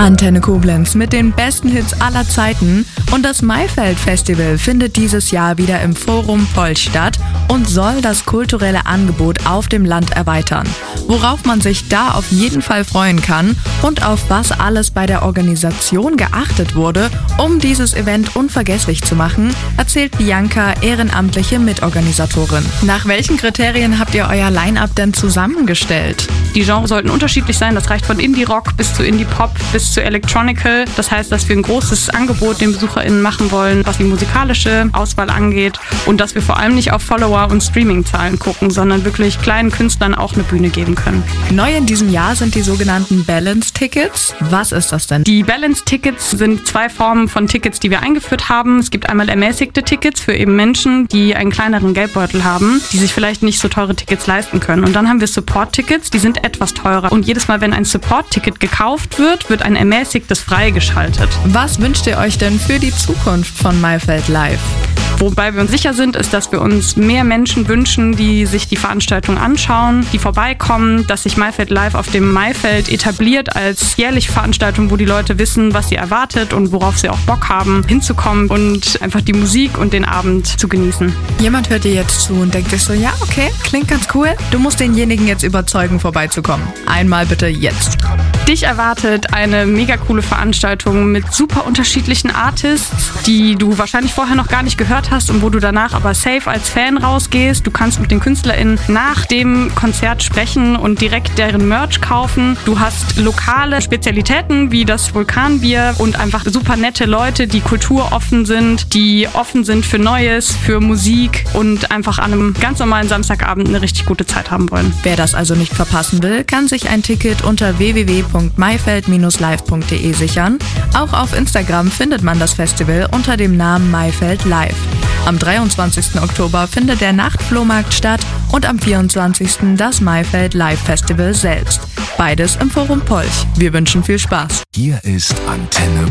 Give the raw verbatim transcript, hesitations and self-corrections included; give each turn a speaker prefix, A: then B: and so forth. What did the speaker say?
A: Antenne Koblenz mit den besten Hits aller Zeiten und das Maifeld Festival findet dieses Jahr wieder im Forum Polch statt und soll das kulturelle Angebot auf dem Land erweitern. Worauf man sich da auf jeden Fall freuen kann und auf was alles bei der Organisation geachtet wurde, um dieses Event unvergesslich zu machen, erzählt Bianca, ehrenamtliche Mitorganisatorin. Nach welchen Kriterien habt ihr euer Line-Up denn zusammengestellt?
B: Die Genres sollten unterschiedlich sein, das reicht von Indie-Rock bis zu Indie-Pop bis zu Electronical. Das heißt, dass wir ein großes Angebot den BesucherInnen machen wollen, was die musikalische Auswahl angeht und dass wir vor allem nicht auf Follower- und Streaming-Zahlen gucken, sondern wirklich kleinen Künstlern auch eine Bühne geben können.
A: Neu in diesem Jahr sind die sogenannten Balance-Tickets. Was ist das denn?
B: Die Balance-Tickets sind zwei Formen von Tickets, die wir eingeführt haben. Es gibt einmal ermäßigte Tickets für eben Menschen, die einen kleineren Geldbeutel haben, die sich vielleicht nicht so teure Tickets leisten können. Und dann haben wir Support-Tickets, die sind etwas teurer. Und jedes Mal, wenn ein Support-Ticket gekauft wird, wird ein ermäßigtes freigeschaltet.
A: Was wünscht ihr euch denn für die Zukunft von Maifeld Live?
B: Wobei wir uns sicher sind, ist, dass wir uns mehr Menschen wünschen, die sich die Veranstaltung anschauen, die vorbeikommen, dass sich Maifeld Live auf dem Maifeld etabliert als jährliche Veranstaltung, wo die Leute wissen, was sie erwartet und worauf sie auch Bock haben, hinzukommen und einfach die Musik und den Abend zu genießen.
A: Jemand hört dir jetzt zu und denkt sich so, ja, okay, klingt ganz cool. Du musst denjenigen jetzt überzeugen, vorbeizukommen. Einmal bitte jetzt.
B: Dich erwartet eine mega coole Veranstaltung mit super unterschiedlichen Artists, die du wahrscheinlich vorher noch gar nicht gehört hast und wo du danach aber safe als Fan rausgehst. Du kannst mit den KünstlerInnen nach dem Konzert sprechen und direkt deren Merch kaufen. Du hast lokale Spezialitäten wie das Vulkanbier und einfach super nette Leute, die kulturoffen sind, die offen sind für Neues, für Musik und einfach an einem ganz normalen Samstagabend eine richtig gute Zeit haben wollen.
A: Wer das also nicht verpassen will, kann sich ein Ticket unter w w w punkt maifeld Bindestrich live punkt de sichern. Auch auf Instagram findet man das Festival unter dem Namen Maifeld Live. Am dreiundzwanzigsten Oktober findet der Nachtflohmarkt statt und am vierundzwanzigsten das Maifeld Live Festival selbst. Beides im Forum Polch. Wir wünschen viel Spaß.
C: Hier ist Antenne